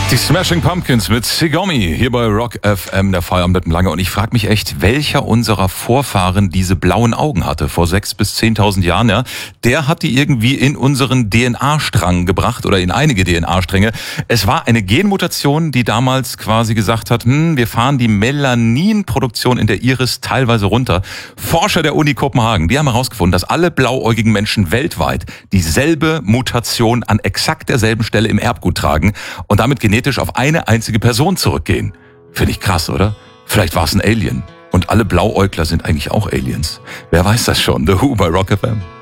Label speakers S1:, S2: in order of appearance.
S1: Die Smashing Pumpkins mit Sigourney hier bei Rock FM, der Feierabend mit dem Lange. Und ich frage mich echt, welcher unserer Vorfahren diese blauen Augen hatte vor 6.000 bis 10.000 Jahren. Ja, der hat die irgendwie in unseren DNA-Strang gebracht oder in einige DNA-Stränge. Es war eine Genmutation, die damals quasi gesagt hat, wir fahren die Melaninproduktion in der Iris teilweise runter. Forscher der Uni Kopenhagen, die haben herausgefunden, dass alle blauäugigen Menschen weltweit dieselbe Mutation an exakt derselben Stelle im Erbgut tragen und damit genetisch auf eine einzige Person zurückgehen. Finde ich krass, oder? Vielleicht war es ein Alien. Und alle Blauäugler sind eigentlich auch Aliens. Wer weiß das schon? The Who bei Rock FM.